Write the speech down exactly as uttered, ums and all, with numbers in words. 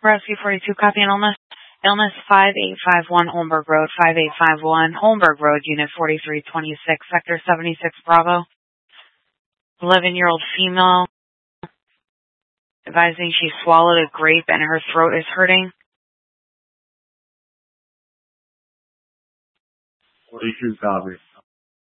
Rescue forty-two, copy an illness. Illness five eight five one Holmberg Road, five eight five one Holmberg Road, Unit forty-three twenty-six, Sector seventy-six, Bravo. eleven-year-old female, advising she swallowed a grape and her throat is hurting. forty-two, copy.